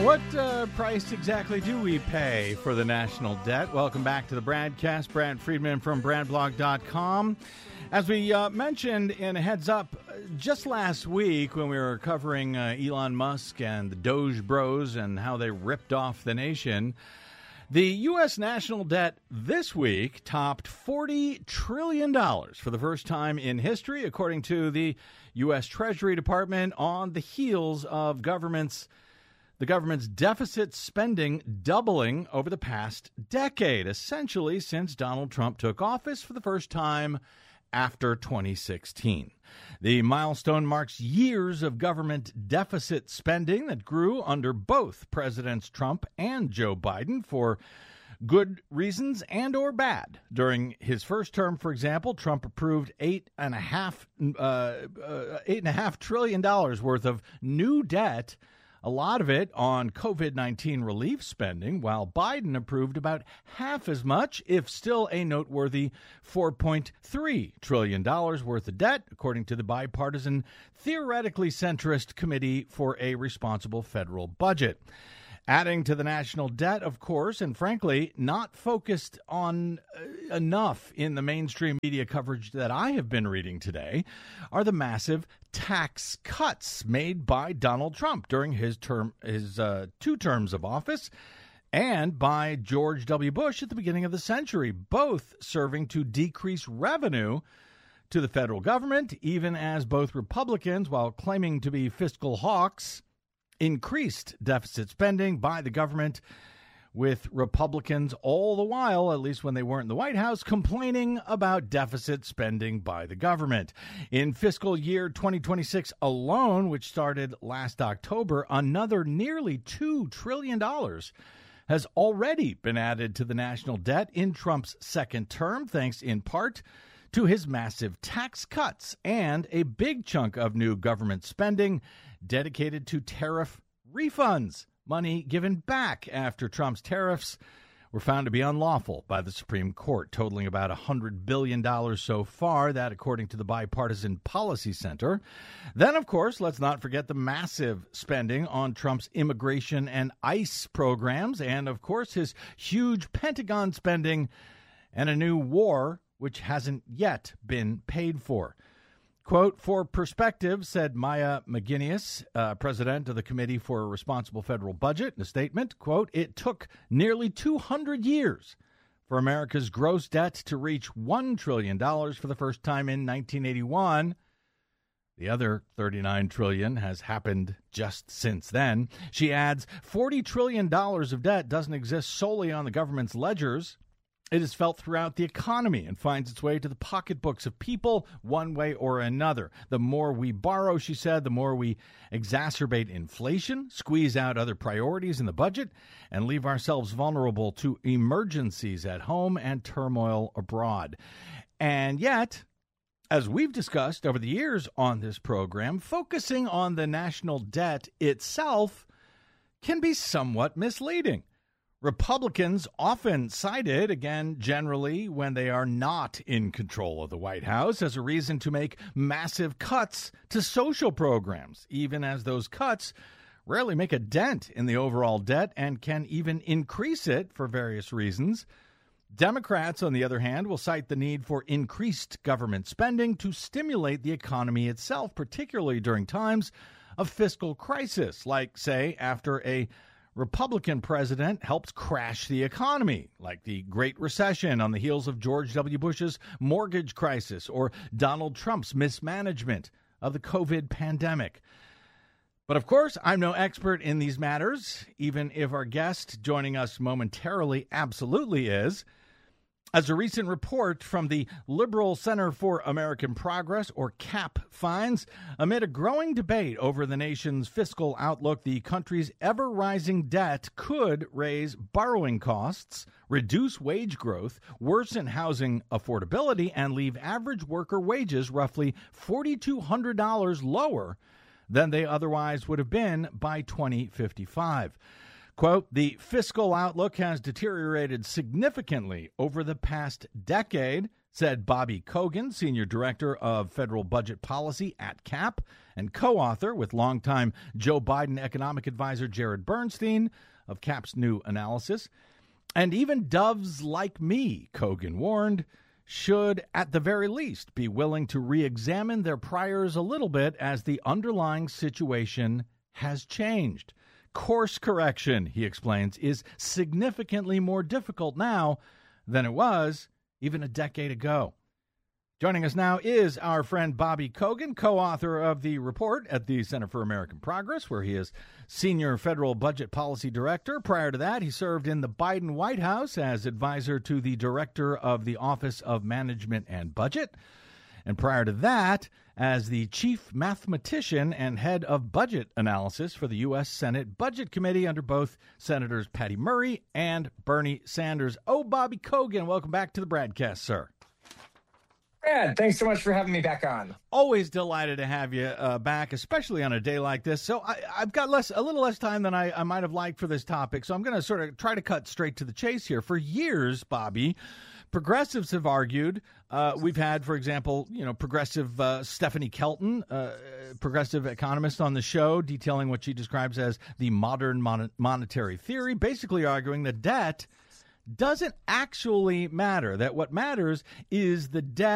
What price exactly do we pay for the national debt? Welcome back to the Bradcast. Brad Friedman from BradBlog.com. As we mentioned in a heads up just last week when we were covering Elon Musk and the Doge Bros and how they ripped off the nation, the U.S. national debt this week topped $40 trillion for the first time in history, according to the U.S. Treasury Department, on the heels of the government's deficit spending doubling over the past decade, essentially since Donald Trump took office for the first time after 2016. The milestone marks years of government deficit spending that grew under both Presidents Trump and Joe Biden for good reasons and or bad. During his first term, for example, Trump approved $8.5 trillion worth of new debt, a lot of it on COVID-19 relief spending, while Biden approved about half as much, if still a noteworthy $4.3 trillion worth of debt, according to the bipartisan, theoretically centrist Committee for a Responsible Federal Budget. Adding to the national debt, of course, and frankly, not focused on enough in the mainstream media coverage that I have been reading today, are the massive tax cuts made by Donald Trump during his 2 terms of office and by George W. Bush at the beginning of the century, both serving to decrease revenue to the federal government, even as both Republicans, while claiming to be fiscal hawks, increased deficit spending by the government, with Republicans all the while, at least when they weren't in the White House, complaining about deficit spending by the government. In fiscal year 2026 alone, which started last October, another nearly $2 trillion has already been added to the national debt in Trump's second term, thanks in part to his massive tax cuts and a big chunk of new government spending dedicated to tariff refunds, money given back after Trump's tariffs were found to be unlawful by the Supreme Court, totaling about $100 billion so far, that according to the Bipartisan Policy Center. Then, of course, let's not forget the massive spending on Trump's immigration and ICE programs, and, of course, his huge Pentagon spending and a new war which hasn't yet been paid for. Quote, for perspective, said Maya McGuinness, president of the Committee for a Responsible Federal Budget, in a statement, quote, it took nearly 200 years for America's gross debt to reach $1 trillion for the first time in 1981. The other $39 trillion has happened just since then. She adds, $40 trillion of debt doesn't exist solely on the government's ledgers. It is felt throughout the economy and finds its way to the pocketbooks of people one way or another. The more we borrow, she said, the more we exacerbate inflation, squeeze out other priorities in the budget, and leave ourselves vulnerable to emergencies at home and turmoil abroad. And yet, as we've discussed over the years on this program, focusing on the national debt itself can be somewhat misleading. Republicans often cite it, again, generally when they are not in control of the White House, as a reason to make massive cuts to social programs, even as those cuts rarely make a dent in the overall debt and can even increase it for various reasons. Democrats, on the other hand, will cite the need for increased government spending to stimulate the economy itself, particularly during times of fiscal crisis, like, say, after a Republican president helps crash the economy, like the Great Recession on the heels of George W. Bush's mortgage crisis or Donald Trump's mismanagement of the COVID pandemic. But of course, I'm no expert in these matters, even if our guest joining us momentarily absolutely is. As a recent report from the Liberal Center for American Progress, or CAP, finds, amid a growing debate over the nation's fiscal outlook, the country's ever-rising debt could raise borrowing costs, reduce wage growth, worsen housing affordability, and leave average worker wages roughly $4,200 lower than they otherwise would have been by 2055. Quote, the fiscal outlook has deteriorated significantly over the past decade, said Bobby Kogan, Senior Director of Federal Budget Policy at CAP and co-author with longtime Joe Biden economic advisor Jared Bernstein of CAP's new analysis. And even doves like me, Kogan warned, should at the very least be willing to re-examine their priors a little bit as the underlying situation has changed. Course correction, he explains, is significantly more difficult now than it was even a decade ago. Joining us now is our friend Bobby Kogan, co-author of the report at the Center for American Progress, where he is Senior Federal Budget Policy Director. Prior to that, he served in the Biden White House as advisor to the Director of the Office of Management and Budget. And prior to that, as the chief mathematician and head of budget analysis for the U.S. Senate Budget Committee under both Senators Patty Murray and Bernie Sanders. Oh, Bobby Kogan, welcome back to the BradCast, sir. Brad, thanks so much for having me back on. Always delighted to have you back, especially on a day like this. So I've got a little less time than I might have liked for this topic, so I'm going to sort of try to cut straight to the chase here. For years, Bobby, progressives have argued. We've had, for example, progressive Stephanie Kelton, progressive economist on the show, detailing what she describes as the modern monetary theory, basically arguing that debt doesn't actually matter, that what matters is the debt